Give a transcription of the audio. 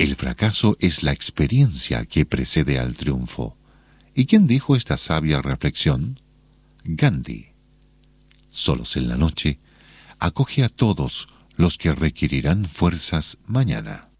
El fracaso es la experiencia que precede al triunfo. ¿Y quién dijo esta sabia reflexión? Gandhi. Solos en la noche, acoge a todos los que requerirán fuerzas mañana.